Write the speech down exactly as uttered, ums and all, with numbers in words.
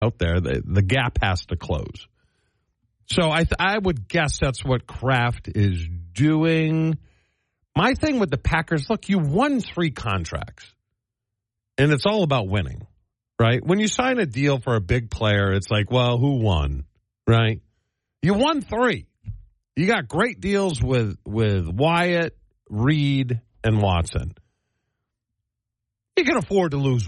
out there. The, the gap has to close. So I th- I would guess that's what Kraft is doing. My thing with the Packers, look, you won three contracts, and it's all about winning, right? When you sign a deal for a big player, it's like, well, who won, right? You won three. You got great deals with, with Wyatt, Reed, and Watson. You can afford to lose